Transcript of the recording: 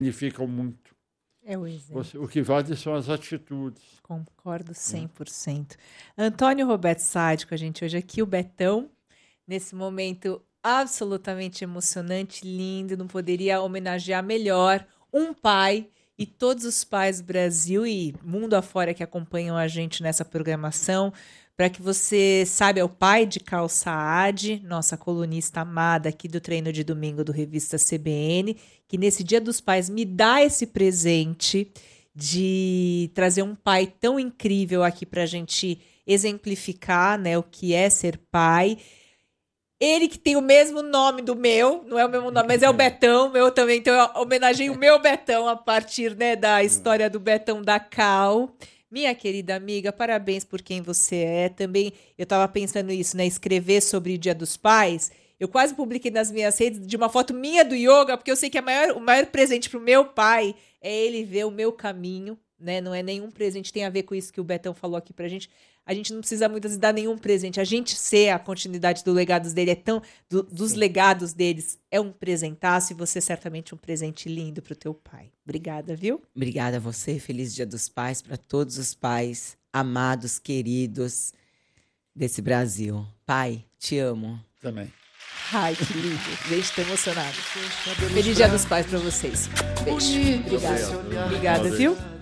significam muito. É o exemplo. O que vale são as atitudes. Concordo 100%. Antônio Roberto Sade com a gente hoje aqui, o Betão, nesse momento absolutamente emocionante, lindo, não poderia homenagear melhor um pai e todos os pais do Brasil e mundo afora que acompanham a gente nessa programação. Para que você saiba, é o pai de Carl Saad, nossa colunista amada aqui do Treino de Domingo do Revista CBN, que nesse Dia dos Pais me dá esse presente de trazer um pai tão incrível aqui para a gente exemplificar, né, o que é ser pai. Ele que tem o mesmo nome do meu, não é o mesmo nome, mas é o Betão, meu também, então eu homenageei o meu Betão a partir, né, da história do Betão da Cal. Minha querida amiga, parabéns por quem você é. Também eu estava pensando isso, né? Escrever sobre o Dia dos Pais. Eu quase publiquei nas minhas redes de uma foto minha do yoga, porque eu sei que o maior presente para o meu pai é ele ver o meu caminho, né? Não é nenhum presente, tem a ver com isso que o Betão falou aqui pra gente. A gente não precisa muitas vezes dar nenhum presente. A gente ser a continuidade dos legados dele dos legados deles é um presentaço e você certamente um presente lindo pro teu pai. Obrigada, viu? Obrigada a você. Feliz Dia dos Pais para todos os pais amados, queridos desse Brasil. Pai, te amo. Também. Ai, que lindo. Gente, tô emocionada. Feliz Dia dos Pais para vocês. Beijo. Obrigada. Obrigada, viu?